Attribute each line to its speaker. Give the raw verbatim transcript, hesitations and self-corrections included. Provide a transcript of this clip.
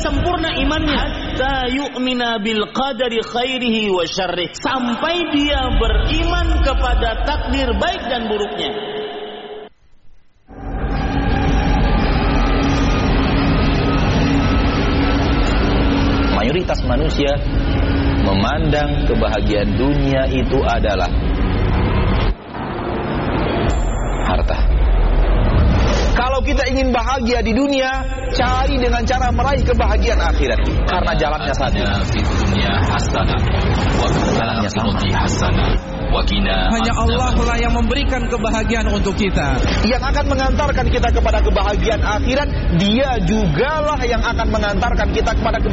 Speaker 1: sempurna imannya. Hatta yu'mina bil qadari khairihi wa syarrih, sampai dia beriman kepada takdir baik dan buruknya.
Speaker 2: Mayoritas manusia memandang kebahagiaan dunia itu adalah harta. Kalau kita ingin bahagia di dunia, cari dengan cara meraih kebahagiaan akhirat. Karena jalannya satu. Jalannya sama.
Speaker 3: Hanya Allah lah yang memberikan kebahagiaan untuk kita.
Speaker 2: Yang akan mengantarkan kita kepada kebahagiaan akhirat, Dia jugalah yang akan mengantarkan kita kepada kebahagiaan